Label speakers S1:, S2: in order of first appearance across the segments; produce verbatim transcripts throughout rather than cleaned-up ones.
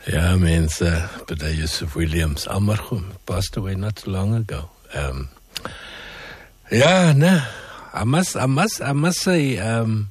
S1: Yeah, mense, but Yusuf Williams, almarhum, passed away not too long ago. Um, yeah, no, I must, I must, I must say, um,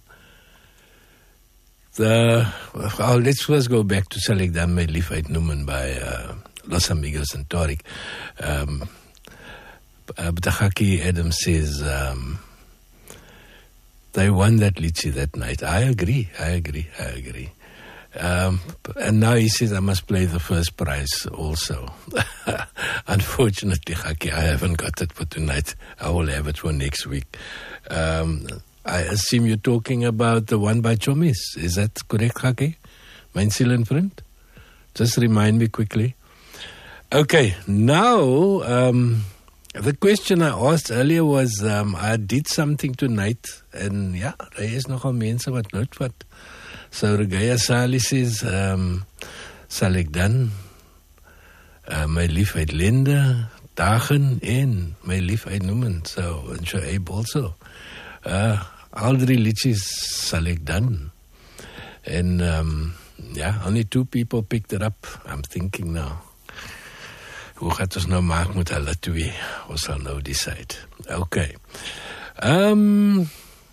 S1: the, oh, let's first go back to Sal ek dan my liefheid noemen by uh, Los Amigos and Tariq. Um, uh, Btagaki Adams says, um, they won that liedje that night. I agree, I agree, I agree. Um, and now he says I must play the first prize also. Unfortunately, Haki, I haven't got it for tonight. I will have it for next week. Um, I assume you're talking about the one by Chomis. Is that correct, Haki? Mein Silent Friend? Just remind me quickly. Okay, now um, the question I asked earlier was um, I did something tonight and yeah, there is nogal mense wat nood vat. So Regaya Sali says, um, sal ek dan uh, my liefheid Linda, Dagen en my liefheid noemen. So, and Shoaib also. Uh, all three liedjes sal ek dan. And um, yeah, only two people picked it up. I'm thinking now, hoe gaat ons nou maak met hulle twee? Ons sal nou decide. Okay. Um...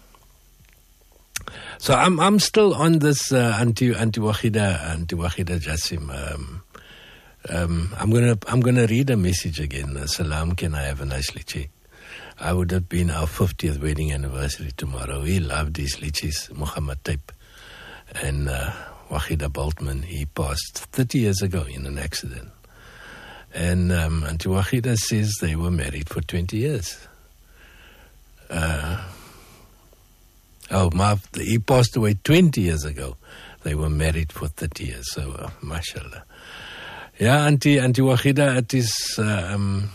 S1: So I'm I'm still on this uh, anti anti Wahida anti Wahida Jassim. Um, um, I'm gonna I'm gonna read a message again. Uh, Salam, can I have a nice lichi? I would have been our fiftieth wedding anniversary tomorrow. We love these lichis. Muhammad Taib and uh, Wahida Boltman. He passed thirty years ago in an accident. And um, Auntie Wahida says they were married for twenty years. Uh, Oh, Marv, he passed away twenty years ago. They were married for thirty years. So, uh, mashallah. Yeah, Auntie, Auntie Wahida, it is, uh, um,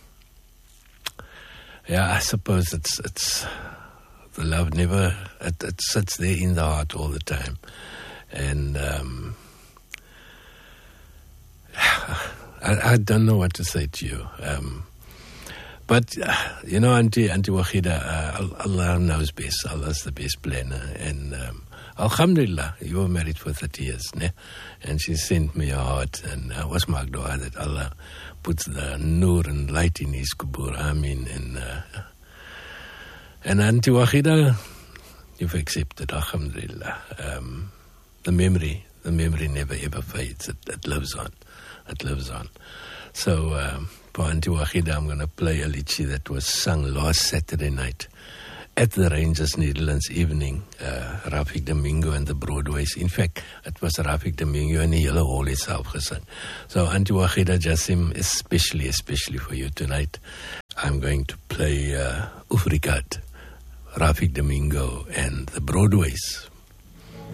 S1: yeah, I suppose it's, it's, the love never, it, it sits there in the heart all the time. And, um, I, I don't know what to say to you. Um, But, uh, you know, Auntie, Auntie Wahida, uh, Allah knows best. Allah's the best planner. And um, Alhamdulillah, you were married for thirty years. Ne? And she sent me a heart. And I was marked dua that Allah puts the nur and light in his kubur. Ameen. And, uh, and Auntie Wahida, you've accepted, Alhamdulillah. Um, the memory, the memory never ever fades. It, it lives on. It lives on. So, um, for Auntie Wahida, I'm going to play a liedje that was sung last Saturday night at the Rangers Netherlands evening. Uh, Rafik Domingo and the Broadways. In fact, it was Rafik Domingo and the Yellow Hall itself gesang. So Auntie Wahida Jassim, especially, especially for you tonight, I'm going to play uh, Ufrikat, Rafik Domingo and the Broadways.